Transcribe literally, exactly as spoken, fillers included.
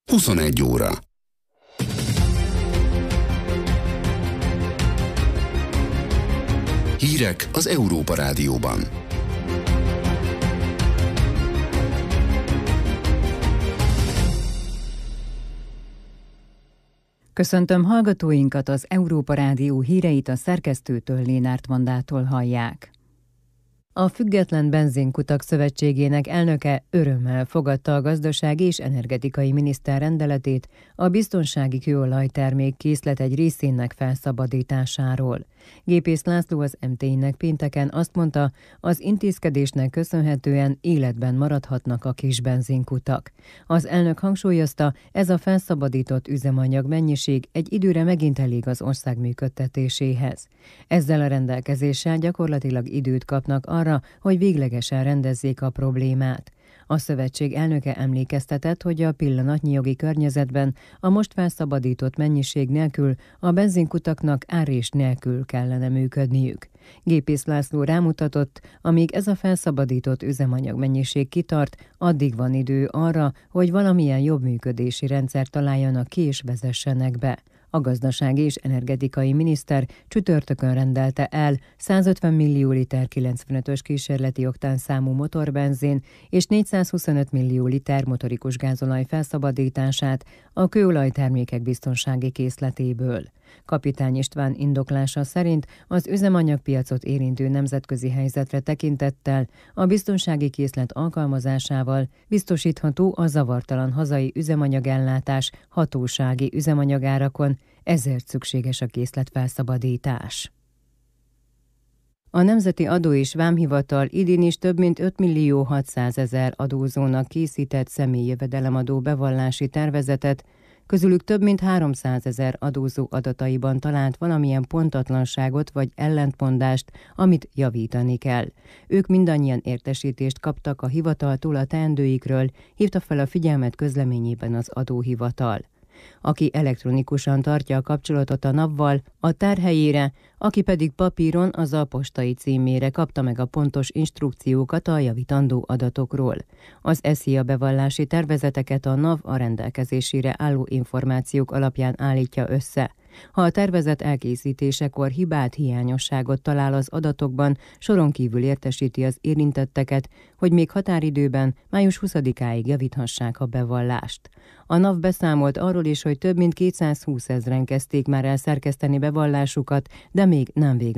huszonegy óra. Hírek az Európa Rádióban. Köszöntöm hallgatóinkat, az Európa Rádió híreit a szerkesztőtől, Lénárt Vandától hallják. A Független Benzinkutak Szövetségének elnöke örömmel fogadta a gazdasági és energetikai miniszter rendeletét a biztonsági kőolajtermék készlet egy részének felszabadításáról. Gépész László az em té i-nek pénteken azt mondta, az intézkedésnek köszönhetően életben maradhatnak a kis benzinkutak. Az elnök hangsúlyozta, ez a felszabadított üzemanyag mennyiség egy időre megint elég az ország működtetéséhez. Ezzel a rendelkezéssel gyakorlatilag időt kapnak arra, hogy véglegesen rendezzék a problémát. A szövetség elnöke emlékeztetett, hogy a pillanatnyi jogi környezetben a most felszabadított mennyiség nélkül a benzinkutaknak árés nélkül kellene működniük. Gépész László rámutatott, amíg ez a felszabadított üzemanyag mennyiség kitart, addig van idő arra, hogy valamilyen jobb működési rendszert találjanak ki és vezessenek be. A gazdasági és energetikai miniszter csütörtökön rendelte el százötven millió liter kilencvenötös kísérleti oktánszámú motorbenzin és négyszázhuszonöt millió liter motorikus gázolaj felszabadítását a kőolajtermékek biztonsági készletéből. Kapitány István indoklása szerint az üzemanyagpiacot érintő nemzetközi helyzetre tekintettel a biztonsági készlet alkalmazásával biztosítható a zavartalan hazai üzemanyagellátás hatósági üzemanyagárakon, ezért szükséges a készletfelszabadítás. A Nemzeti Adó és Vámhivatal idén is több mint öt millió hatszázezer adózónak készített személyi jövedelemadó bevallási tervezetet, közülük több mint háromszázezer adózó adataiban talált valamilyen pontatlanságot vagy ellentmondást, amit javítani kell. Ők mindannyian értesítést kaptak a hivataltól a teendőikről, hívta fel a figyelmet közleményében az adóhivatal. Aki elektronikusan tartja a kapcsolatot a NAV-val, a tárhelyére, aki pedig papíron, az a postai címére kapta meg a pontos instrukciókat a javítandó adatokról. Az e szé i á bevallási tervezeteket a NAV a rendelkezésére álló információk alapján állítja össze. Ha a tervezet elkészítésekor hibát, hiányosságot talál az adatokban, soron kívül értesíti az érintetteket, hogy még határidőben, május huszadikáig javíthassák a bevallást. A NAV beszámolt arról is, hogy több mint kétszázhúsz ezren kezdték már el szerkeszteni bevallásukat, de még nem végleges